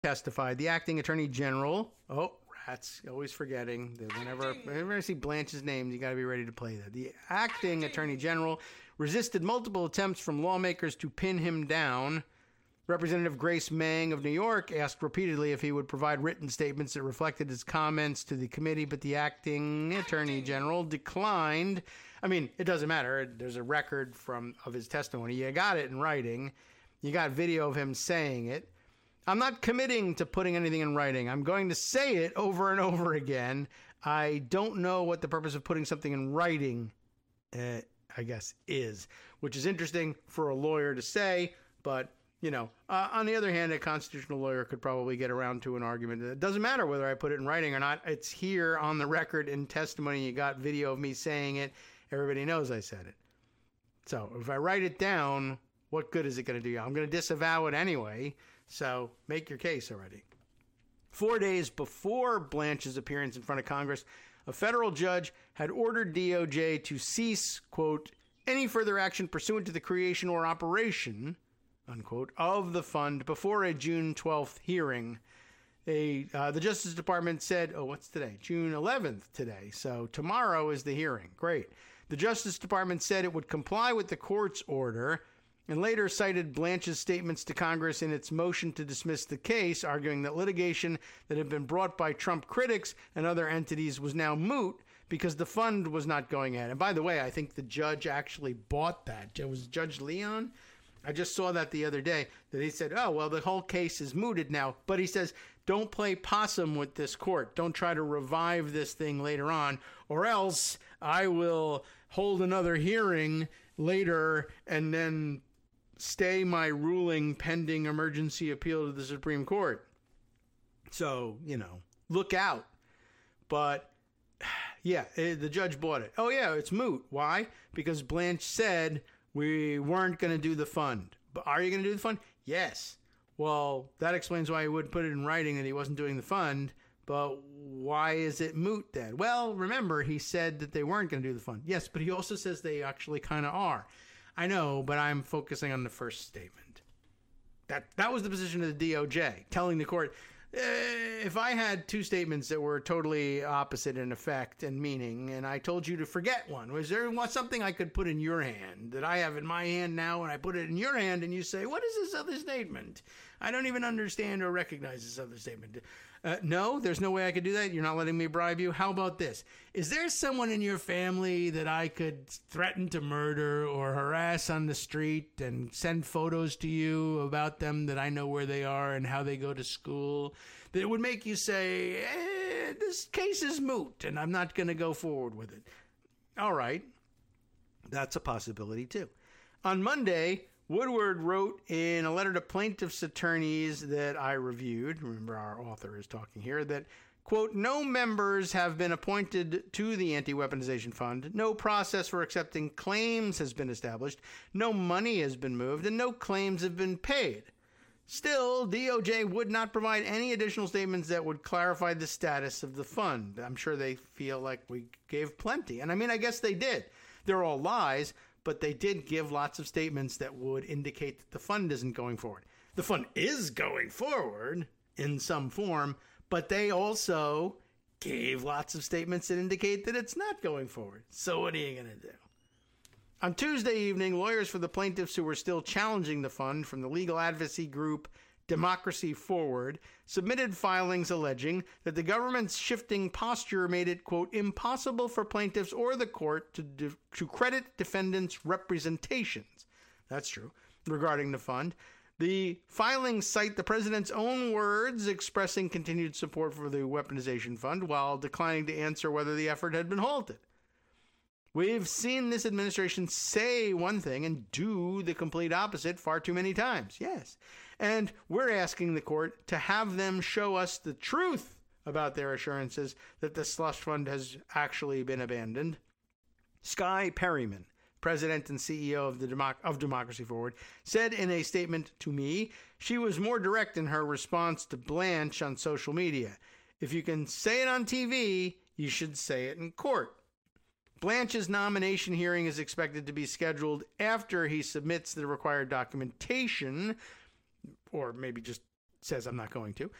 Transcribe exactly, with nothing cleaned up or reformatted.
testified. The acting attorney general, oh, rats, always forgetting that whenever, whenever I see Blanche's name, you got to be ready to play that. The acting attorney general resisted multiple attempts from lawmakers to pin him down. Representative Grace Meng of New York asked repeatedly if he would provide written statements that reflected his comments to the committee, but the acting attorney general declined. I mean, it doesn't matter. There's a record from of his testimony. You got it in writing. You got video of him saying it. I'm not committing to putting anything in writing. I'm going to say it over and over again. I don't know what the purpose of putting something in writing, uh, I guess, is, which is interesting for a lawyer to say, but, you know, uh, on the other hand, a constitutional lawyer could probably get around to an argument. It doesn't matter whether I put it in writing or not. It's here on the record in testimony. You got video of me saying it. Everybody knows I said it. So if I write it down, what good is it going to do you? I'm going to disavow it anyway. So make your case already. Four days before Blanche's appearance in front of Congress, a federal judge had ordered D O J to cease, quote, any further action pursuant to the creation or operation, unquote, of the fund before a June twelfth hearing. A, uh, the Justice Department said, oh, what's today? June eleventh today. So tomorrow is the hearing. Great. The Justice Department said it would comply with the court's order and later cited Blanche's statements to Congress in its motion to dismiss the case, arguing that litigation that had been brought by Trump critics and other entities was now moot because the fund was not going ahead. And by the way, I think the judge actually bought that. It was Judge Leon. I just saw that the other day, that he said, oh, well, the whole case is mooted now. But he says, don't play possum with this court. Don't try to revive this thing later on, or else I will hold another hearing later and then stay my ruling pending emergency appeal to the Supreme Court. So, you know, look out. But, yeah, it, the judge bought it. Oh, yeah, it's moot. Why? Because Blanche said we weren't going to do the fund. But are you going to do the fund? Yes. Well, that explains why he would put it in writing that he wasn't doing the fund. But why is it moot then? Well, remember, he said that they weren't going to do the fund. Yes, but he also says they actually kind of are. I know, but I'm focusing on the first statement. That that was the position of the D O J, telling the court, eh, if I had two statements that were totally opposite in effect and meaning, and I told you to forget one, was there something I could put in your hand that I have in my hand now, and I put it in your hand, and you say, what is this other statement? I don't even understand or recognize this other statement. Uh, no, there's no way I could do that. You're not letting me bribe you. How about this? Is there someone in your family that I could threaten to murder or harass on the street and send photos to you about them that I know where they are and how they go to school that would make you say, eh, this case is moot and I'm not going to go forward with it? All right. That's a possibility too. On Monday, Woodward wrote in a letter to plaintiffs' attorneys that I reviewed, remember our author is talking here, that, quote, no members have been appointed to the Anti-Weaponization Fund, no process for accepting claims has been established, no money has been moved, and no claims have been paid. Still, D O J would not provide any additional statements that would clarify the status of the fund. I'm sure they feel like we gave plenty. And I mean, I guess they did. They're all lies, but they did give lots of statements that would indicate that the fund isn't going forward. The fund is going forward in some form, but they also gave lots of statements that indicate that it's not going forward. So what are you going to do? On Tuesday evening, lawyers for the plaintiffs who were still challenging the fund from the legal advocacy group Democracy Forward submitted filings alleging that the government's shifting posture made it, quote, impossible for plaintiffs or the court to de- to credit defendants' representations. That's true. Regarding the fund, the filings cite the president's own words expressing continued support for the weaponization fund while declining to answer whether the effort had been halted. We've seen this administration say one thing and do the complete opposite far too many times. Yes. And we're asking the court to have them show us the truth about their assurances that the slush fund has actually been abandoned. Skye Perryman, president and C E O of the Democ- of Democracy Forward, said in a statement to me she was more direct in her response to Blanche on social media. If you can say it on T V, you should say it in court. Blanche's nomination hearing is expected to be scheduled after he submits the required documentation, or maybe just says I'm not going to.